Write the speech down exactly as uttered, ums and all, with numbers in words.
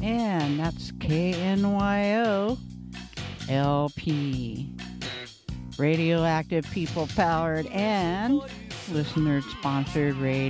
And that's K N Y O L P. Radioactive People Powered and listener-sponsored radio.